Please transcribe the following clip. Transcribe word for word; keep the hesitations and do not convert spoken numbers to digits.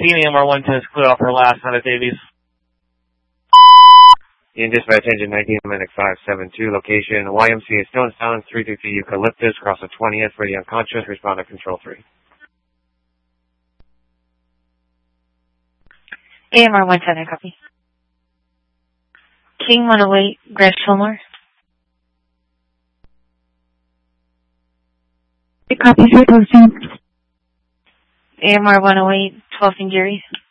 team, A M R one ten is clear off her last out of Davies. In dispatch engine nineteen, Medic five seven two, location Y M C A Stone Sound, three two three Eucalyptus, cross the twentieth for the unconscious, respond to control three. A M R one ten, I copy. King one oh eight, Grant Fillmore. I copy, sir, posting. A M R one oh eight, twelfth and Geary.